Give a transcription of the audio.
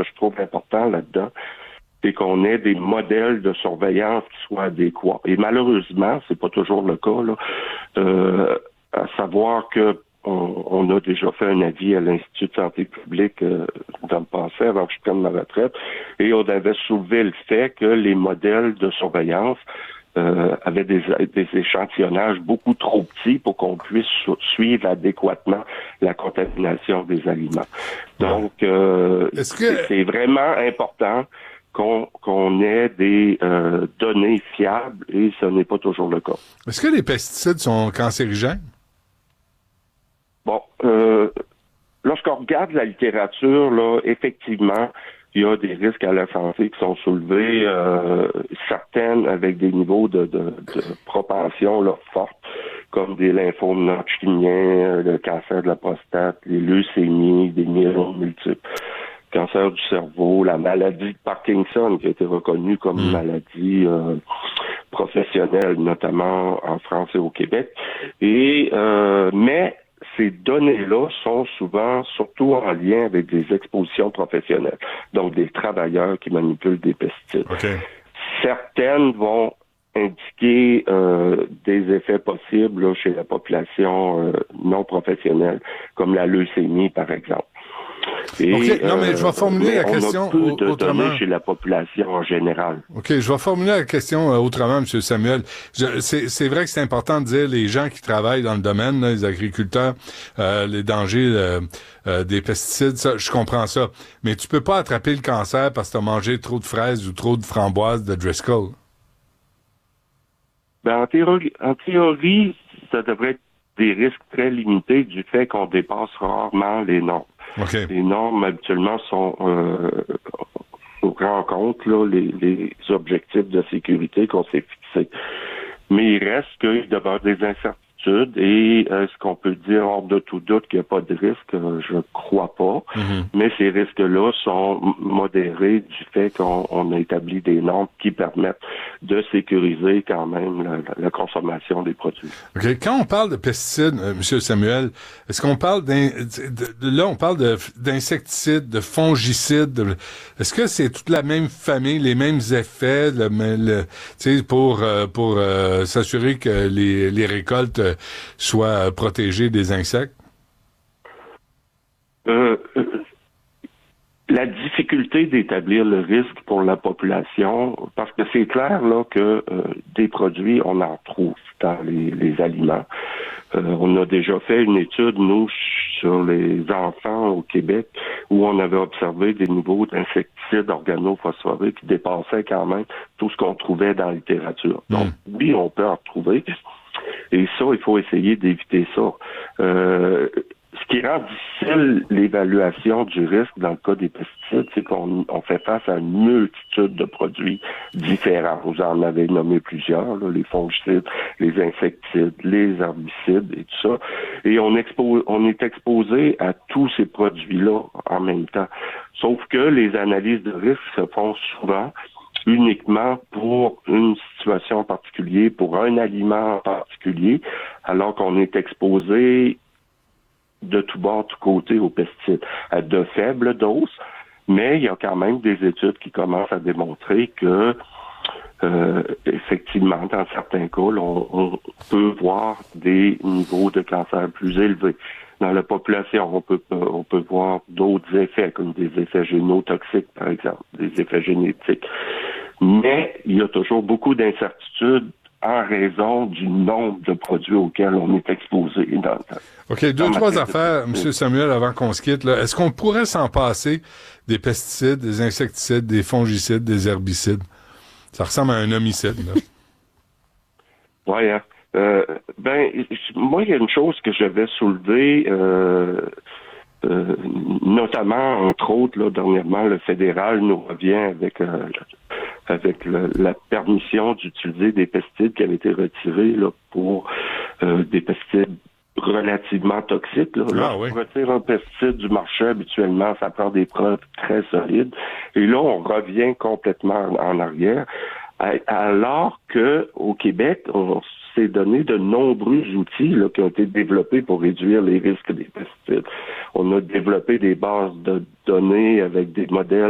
que je trouve important là-dedans, c'est qu'on ait des modèles de surveillance qui soient adéquats. Et malheureusement, c'est pas toujours le cas, là, à savoir que on a déjà fait un avis à l'Institut de santé publique dans le passé, avant que je prenne ma retraite, et on avait soulevé le fait que les modèles de surveillance avaient des échantillonnages beaucoup trop petits pour qu'on puisse suivre adéquatement la contamination des aliments. Donc, c'est vraiment important qu'on ait des données fiables, et ce n'est pas toujours le cas. Est-ce que les pesticides sont cancérigènes? Bon, lorsqu'on regarde la littérature, là, effectivement, il y a des risques à la santé qui sont soulevés, certaines avec des niveaux de propension là, fortes, comme des lymphomes non-hodgkiniens, le cancer de la prostate, les leucémies, des myélomes multiples, cancer du cerveau, la maladie de Parkinson qui a été reconnue comme une maladie professionnelle, notamment en France et au Québec. Mais ces données-là sont souvent, surtout en lien avec des expositions professionnelles, donc des travailleurs qui manipulent des pesticides. Okay. Certaines vont indiquer des effets possibles là, chez la population non professionnelle, comme la leucémie, par exemple. Et, non, mais je vais formuler la question on a peu de autrement. données chez la population en général. OK, je vais formuler la question autrement, M. Samuel. C'est vrai que c'est important de dire les gens qui travaillent dans le domaine, là, les agriculteurs, les dangers des pesticides, ça, je comprends ça. Mais tu peux pas attraper le cancer parce que tu as mangé trop de fraises ou trop de framboises de Driscoll. Ben, en théorie, ça devrait être des risques très limités du fait qu'on dépasse rarement les normes. Okay. Les normes, habituellement, sont prend en compte là, les objectifs de sécurité qu'on s'est fixés. Mais il reste qu'il demeure des incertitudes et est-ce qu'on peut dire hors de tout doute qu'il n'y a pas de risque? Je crois pas. Mm-hmm. Mais ces risques-là sont modérés du fait qu'on a établi des normes qui permettent de sécuriser quand même la consommation des produits. Okay. Quand on parle de pesticides, M. Samuel, est-ce qu'on parle là on parle d'insecticides, de fongicides, est-ce que c'est toute la même famille, les mêmes effets, pour s'assurer que les récoltes soient protégées des insectes? La difficulté d'établir le risque pour la population, parce que c'est clair là que des produits, on en trouve dans les aliments. On a déjà fait une étude, nous, sur les enfants au Québec, où on avait observé des niveaux d'insecticides organophosphorés qui dépassaient quand même tout ce qu'on trouvait dans la littérature. Donc, oui, on peut en trouver. Et ça, il faut essayer d'éviter ça. Ce qui rend difficile l'évaluation du risque dans le cas des pesticides, c'est qu'on fait face à une multitude de produits différents. Vous en avez nommé plusieurs, là, les fongicides, les insecticides, les herbicides et tout ça. Et on est exposé à tous ces produits-là en même temps. Sauf que les analyses de risque se font souvent uniquement pour une situation particulière, pour un aliment en particulier, alors qu'on est exposé de tout bord, de tout côté aux pesticides, à de faibles doses, mais il y a quand même des études qui commencent à démontrer que effectivement, dans certains cas, on peut voir des niveaux de cancer plus élevés. Dans la population, on peut voir d'autres effets, comme des effets génotoxiques, par exemple, des effets génétiques. Mais il y a toujours beaucoup d'incertitudes en raison du nombre de produits auxquels on est exposé dans le temps. OK, trois affaires, M. Samuel, avant qu'on se quitte. Là. Est-ce qu'on pourrait s'en passer des pesticides, des insecticides, des fongicides, des herbicides? Ça ressemble à un homicide, là. Oui, hein. Moi, il y a une chose que j'avais soulevée, notamment, entre autres, là, dernièrement, le fédéral nous revient avec la permission d'utiliser des pesticides qui avaient été retirés là, pour des pesticides relativement toxiques. Là. Oui. On retire un pesticide du marché habituellement, ça prend des preuves très solides. Et là, on revient complètement en arrière. Alors que au Québec, on s'est donné de nombreux outils là, qui ont été développés pour réduire les risques des pesticides. On a développé des bases de données avec des modèles